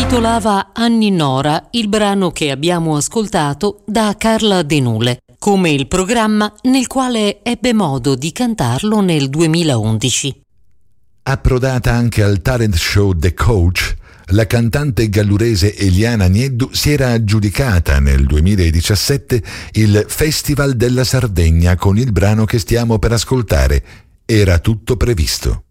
intitolava Anni Nora, il brano che abbiamo ascoltato da Carla De Nule, come il programma nel quale ebbe modo di cantarlo nel 2011. Approdata anche al talent show The Coach, la cantante gallurese Eliana Nieddu si era aggiudicata nel 2017 il Festival della Sardegna con il brano che stiamo per ascoltare, Era tutto previsto.